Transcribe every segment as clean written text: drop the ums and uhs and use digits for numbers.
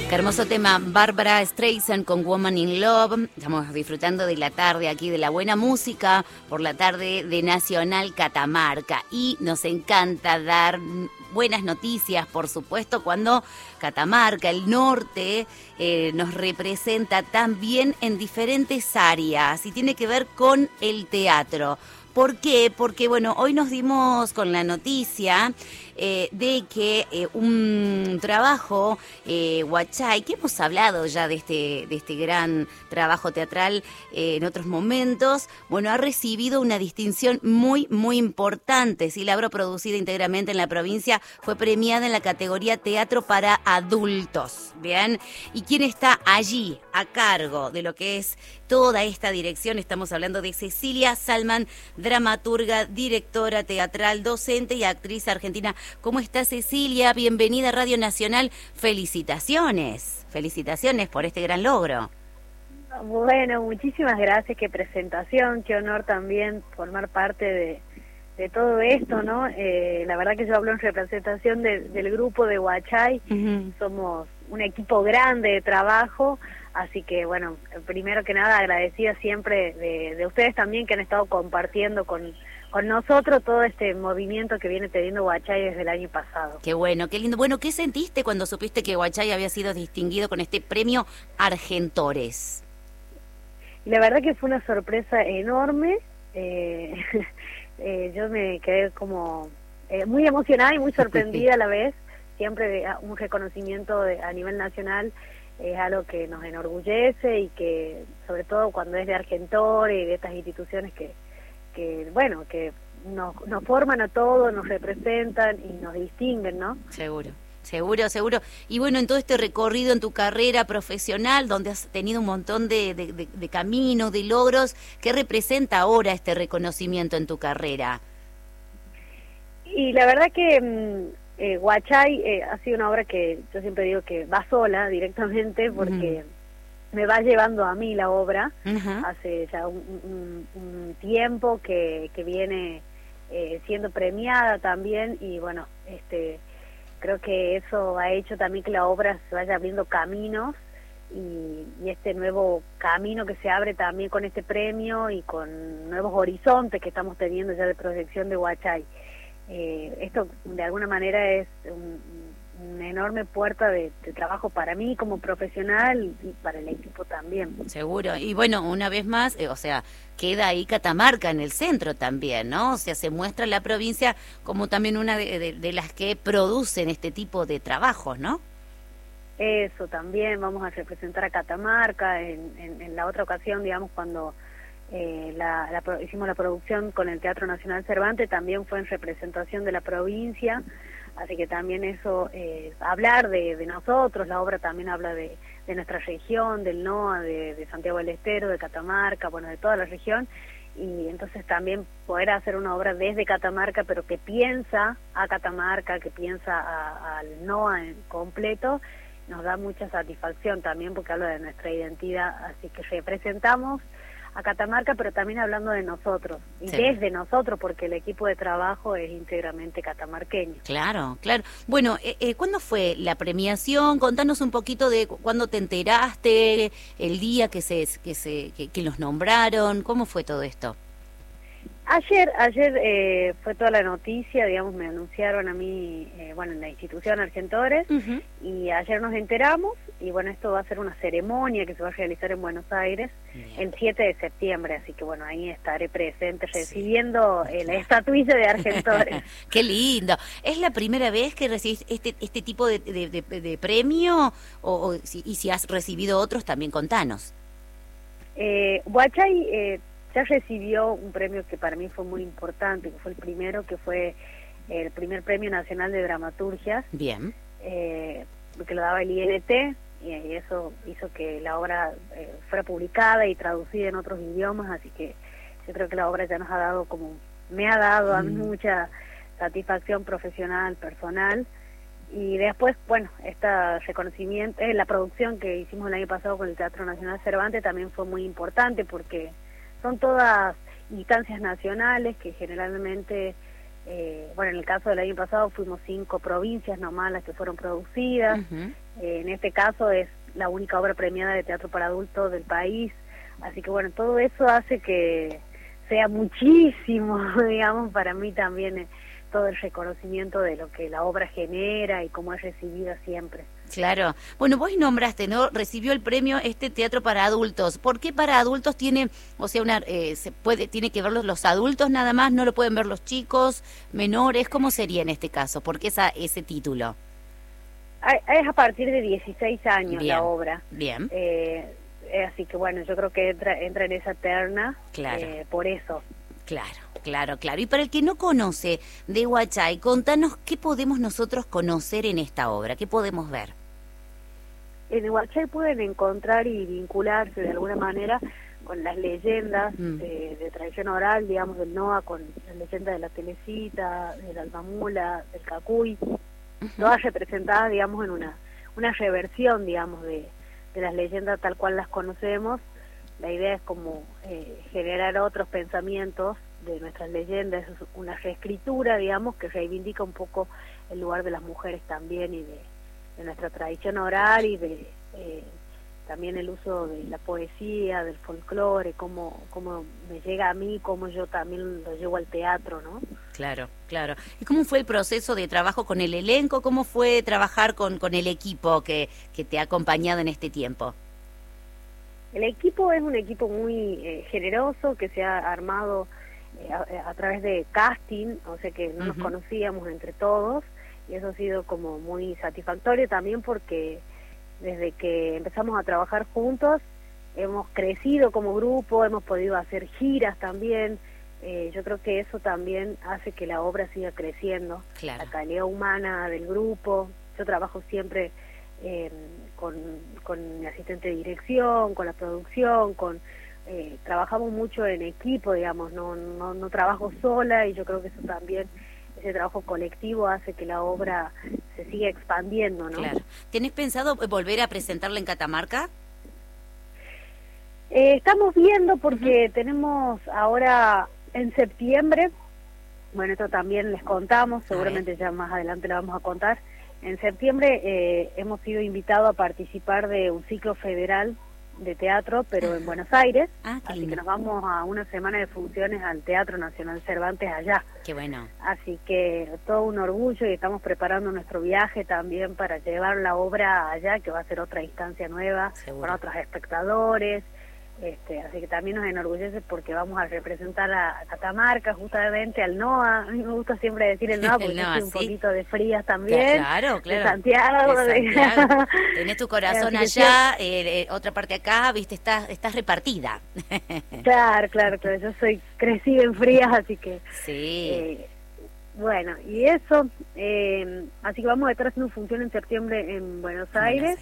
Qué hermoso tema, Barbra Streisand con Woman in Love. Estamos disfrutando de la tarde aquí, de la buena música, por la tarde de Nacional Catamarca. Y nos encanta dar buenas noticias, por supuesto, cuando Catamarca, el norte, nos representa también en diferentes áreas y tiene que ver con el teatro. ¿Por qué? Porque, bueno, hoy nos dimos con la noticia de que un trabajo, Huachay, que hemos hablado ya de este gran trabajo teatral en otros momentos, bueno, ha recibido una distinción muy, muy importante. Sí, la obra producida íntegramente en la provincia fue premiada en la categoría Teatro para Adultos, ¿bien? ¿Y quién está allí a cargo de lo que es toda esta dirección? Estamos hablando de Cecilia Salman, dramaturga, directora teatral, docente y actriz argentina. ¿Cómo está, Cecilia? Bienvenida a Radio Nacional. Felicitaciones. Felicitaciones por este gran logro. Bueno, muchísimas gracias. Qué presentación, qué honor también formar parte de todo esto, ¿no? La verdad que yo hablo en representación del grupo de Huachay. Somos un equipo grande de trabajo. Así que, bueno, primero que nada, agradecida siempre de ustedes también que han estado compartiendo con nosotros todo este movimiento que viene teniendo Huachay desde el año pasado. Qué bueno, qué lindo. Bueno, ¿qué sentiste cuando supiste que Huachay había sido distinguido con este premio Argentores? Y la verdad que fue una sorpresa enorme. Yo me quedé como muy emocionada y muy sorprendida a la vez. Siempre un reconocimiento a nivel nacional es algo que nos enorgullece y que, sobre todo cuando es de Argentores y de estas instituciones que bueno, que nos forman a todos, nos representan y nos distinguen, ¿no? Seguro. Seguro. Y bueno, en todo este recorrido en tu carrera profesional, donde has tenido un montón de caminos, de logros, ¿qué representa ahora este reconocimiento en tu carrera? Y la verdad que Huachay ha sido una obra que yo siempre digo que va sola directamente porque me va llevando a mí la obra. Hace ya un tiempo que viene siendo premiada también y bueno, creo que eso ha hecho también que la obra se vaya abriendo caminos y este nuevo camino que se abre también con este premio y con nuevos horizontes que estamos teniendo ya de proyección de Huachay. Esto de alguna manera es una enorme puerta de trabajo para mí como profesional y para el equipo también. Seguro. Y bueno, una vez más, o sea, queda ahí Catamarca en el centro también, ¿no? O sea, se muestra la provincia como también una de las que producen este tipo de trabajos, ¿no? Eso también, vamos a representar a Catamarca en la otra ocasión, digamos, cuando hicimos la producción con el Teatro Nacional Cervantes, también fue en representación de la provincia, así que también eso, hablar de nosotros, la obra también habla de nuestra región, del NOA, de Santiago del Estero, de Catamarca, bueno, de toda la región, y entonces también poder hacer una obra desde Catamarca, pero que piensa a Catamarca, que piensa al NOA en completo, nos da mucha satisfacción también porque habla de nuestra identidad, así que representamos a Catamarca, pero también hablando de nosotros, y desde nosotros, porque el equipo de trabajo es íntegramente catamarqueño. Claro. Bueno, ¿cuándo fue la premiación? Contanos un poquito de cuándo te enteraste, el día que los nombraron, ¿cómo fue todo esto? Ayer fue toda la noticia, digamos, me anunciaron a mí, bueno, en la institución Argentores, y ayer nos enteramos, y bueno, esto va a ser una ceremonia que se va a realizar en Buenos Aires el 7 de septiembre, así que bueno, ahí estaré presente recibiendo la estatuilla de Argentores. ¡Qué lindo! ¿Es la primera vez que recibís este tipo de premio? Y si has recibido otros, también contanos. Huachay ya recibió un premio que para mí fue muy importante, que fue el primero, que fue el primer Premio Nacional de Dramaturgia. Bien. Que lo daba el INT, y eso hizo que la obra fuera publicada y traducida en otros idiomas, así que yo creo que la obra ya me ha dado a mí mucha satisfacción profesional, personal, y después, bueno, este reconocimiento, la producción que hicimos el año pasado con el Teatro Nacional Cervantes también fue muy importante porque son todas instancias nacionales que generalmente, bueno, en el caso del año pasado fuimos 5 provincias nomás las que fueron producidas, En este caso es la única obra premiada de teatro para adultos del país, así que bueno, todo eso hace que sea muchísimo, digamos, para mí también todo el reconocimiento de lo que la obra genera y cómo es recibida siempre. Claro. Bueno, vos nombraste, ¿no? Recibió el premio este teatro para adultos. ¿Por qué para adultos tiene, o sea, tiene que verlos los adultos nada más? ¿No lo pueden ver los chicos, menores? ¿Cómo sería en este caso? ¿Por qué ese título? Es a partir de 16 años bien, la obra. Bien. Así que bueno, yo creo que entra en esa terna, claro. Por eso. Claro. Y para el que no conoce de Huachay, contanos qué podemos nosotros conocer en esta obra, qué podemos ver. En Huachay pueden encontrar y vincularse de alguna manera con las leyendas de tradición oral, digamos, del NOA, con la leyenda de la Telecita, del Albamula, del Cacuy, todas representadas, digamos, en una reversión, digamos, de las leyendas tal cual las conocemos. La idea es como generar otros pensamientos de nuestras leyendas, es una reescritura, digamos, que reivindica un poco el lugar de las mujeres también y de nuestra tradición oral y de también el uso de la poesía, del folclore, cómo me llega a mí, cómo yo también lo llevo al teatro, ¿no? Claro. ¿Y cómo fue el proceso de trabajo con el elenco? ¿Cómo fue trabajar con el equipo que te ha acompañado en este tiempo? El equipo es un equipo muy generoso que se ha armado a través de casting, o sea que no nos conocíamos entre todos y eso ha sido como muy satisfactorio también porque desde que empezamos a trabajar juntos hemos crecido como grupo, hemos podido hacer giras también. Yo creo que eso también hace que la obra siga creciendo, la calidad humana del grupo. Yo trabajo siempre con mi asistente de dirección, con la producción, trabajamos mucho en equipo, digamos, no trabajo sola y yo creo que eso también, ese trabajo colectivo hace que la obra se siga expandiendo, ¿no? Claro. ¿Tenés pensado volver a presentarla en Catamarca? Estamos viendo porque tenemos ahora en septiembre, bueno, esto también les contamos, seguramente ya más adelante lo vamos a contar. En septiembre hemos sido invitados a participar de un ciclo federal de teatro, pero en Buenos Aires, así que nos vamos a una semana de funciones al Teatro Nacional Cervantes allá. Qué bueno. Así que todo un orgullo y estamos preparando nuestro viaje también para llevar la obra allá, que va a ser otra instancia nueva, con otros espectadores. Así que también nos enorgullece porque vamos a representar a Catamarca, justamente al NOA. A mí me gusta siempre decir el NOA porque yo soy un poquito de Frías también. Claro. De Santiago. Tenés tu corazón allá, otra parte acá, viste, estás repartida. Claro. Yo soy crecida en Frías, así que... Sí. Bueno, y eso, así que vamos a estar haciendo función en septiembre en Buenos Aires.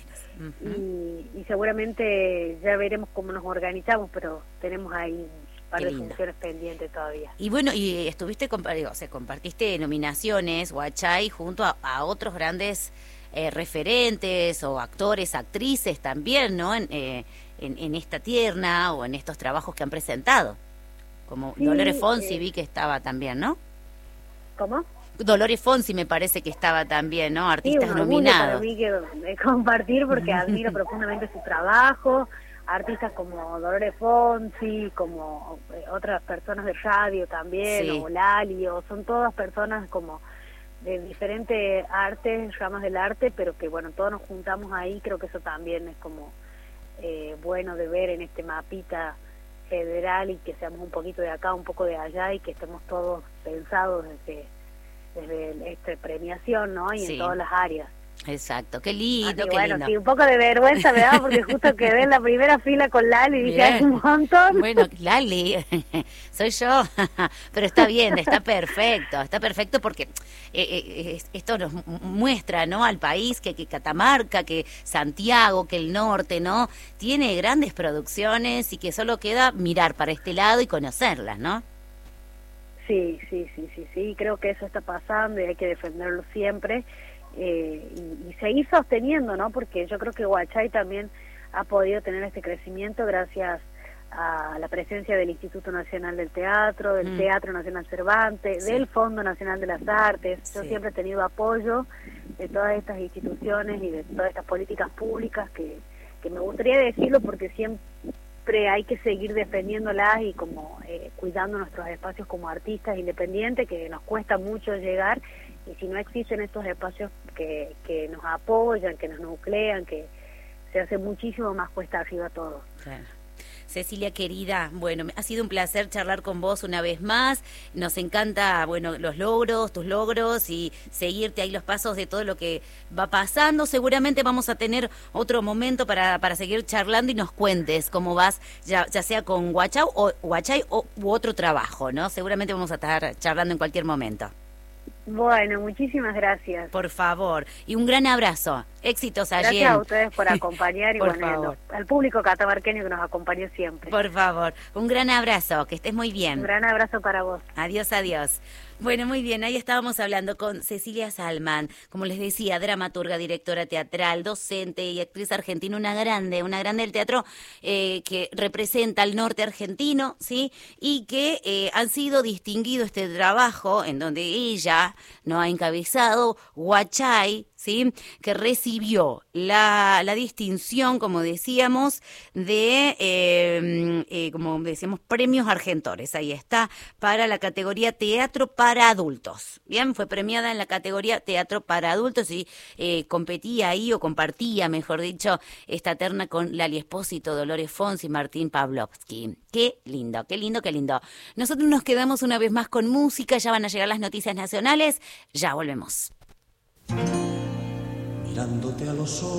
Y seguramente ya veremos cómo nos organizamos, pero tenemos ahí un par de funciones pendientes todavía. Y bueno, y estuviste, compartiste nominaciones, Huachay, junto a otros grandes referentes o actores, actrices también, ¿no? En esta tierna o en estos trabajos que han presentado. Como Dolores Fonsi vi que estaba también, ¿no? ¿Cómo? Dolores Fonsi me parece que estaba también, ¿no? Artistas nominados. Para mí que compartir porque admiro profundamente su trabajo, artistas como Dolores Fonsi, como otras personas de radio también, o Lali, son todas personas como de diferentes artes, ramas del arte, pero que bueno, todos nos juntamos ahí, creo que eso también es como bueno de ver en este mapita federal y que seamos un poquito de acá, un poco de allá y que estemos todos pensados desde esta premiación, ¿no? Y en todas las áreas. Exacto, qué lindo, qué lindo. Sí, un poco de vergüenza me da porque justo quedé en la primera fila con Lali y dije, hay un montón. Bueno, Lali, soy yo, pero está bien, está perfecto porque esto nos muestra, ¿no? Al país que Catamarca, que Santiago, que el norte, ¿no? Tiene grandes producciones y que solo queda mirar para este lado y conocerlas, ¿no? Sí, creo que eso está pasando y hay que defenderlo siempre. Y seguir sosteniendo, ¿no? Porque yo creo que Huachay también ha podido tener este crecimiento gracias a la presencia del Instituto Nacional del Teatro, del Teatro Nacional Cervantes, del Fondo Nacional de las Artes. Yo siempre he tenido apoyo todas estas instituciones y de todas estas políticas públicas que me gustaría decirlo porque siempre hay que seguir defendiéndolas y como cuidando nuestros espacios como artistas independientes, que nos cuesta mucho llegar, y si no existen estos espacios que nos apoyan, que nos nuclean, que se hace muchísimo más cuesta arriba todo. Claro. Cecilia querida, bueno, ha sido un placer charlar con vos una vez más. Nos encanta, bueno, los logros, tus logros y seguirte ahí los pasos de todo lo que va pasando. Seguramente vamos a tener otro momento para seguir charlando y nos cuentes cómo vas, ya sea con Huachay u otro trabajo, ¿no? Seguramente vamos a estar charlando en cualquier momento. Bueno, muchísimas gracias. Por favor, y un gran abrazo. Éxitos allí. Gracias a ustedes por acompañar y por bueno, al público catamarqueño que nos acompañó siempre. Por favor, un gran abrazo, que estés muy bien. Un gran abrazo para vos. Adiós, adiós. Bueno, muy bien, ahí estábamos hablando con Cecilia Salman, como les decía, dramaturga, directora teatral, docente y actriz argentina, una grande del teatro que representa al norte argentino, ¿sí? Y que han sido distinguido este trabajo en donde ella no ha encabezado Huachay, ¿sí? Que recibió la distinción, como decíamos, de, como decíamos, premios Argentores. Ahí está, para la categoría Teatro para Adultos. Bien, fue premiada en la categoría Teatro para Adultos y competía ahí, o compartía, mejor dicho, esta terna con Lali Espósito, Dolores Fons y Martín Pavlovsky. Qué lindo, qué lindo, qué lindo. Nosotros nos quedamos una vez más con música, ya van a llegar las noticias nacionales, ya volvemos. Mirándote a los ojos.